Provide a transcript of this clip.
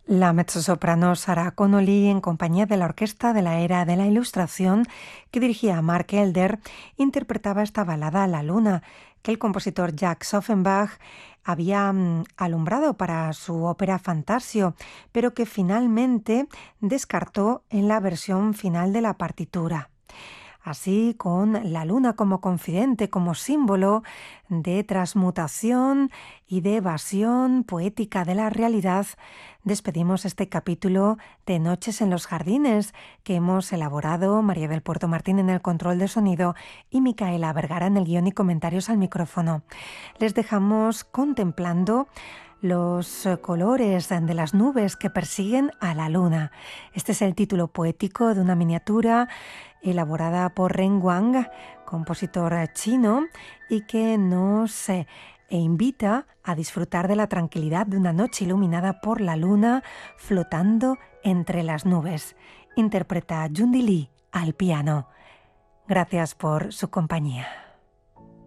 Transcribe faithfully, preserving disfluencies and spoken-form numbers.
La mezzosoprano Sarah Connolly, en compañía de la Orquesta de la Era de la Ilustración, que dirigía Mark Elder, interpretaba esta balada La Luna, que el compositor Jacques Offenbach había mm, alumbrado para su ópera Fantasio, pero que finalmente descartó en la versión final de la partitura. Así, con la luna como confidente, como símbolo de transmutación y de evasión poética de la realidad, despedimos este capítulo de Noches en los Jardines que hemos elaborado María del Puerto Martín en el control de sonido y Micaela Vergara en el guión y comentarios al micrófono. Les dejamos contemplando los colores de las nubes que persiguen a la luna. Este es el título poético de una miniatura elaborada por Ren Wang, compositor chino, y que nos eh, invita a disfrutar de la tranquilidad de una noche iluminada por la luna flotando entre las nubes. Interpreta Yundi Lee al piano. Gracias por su compañía.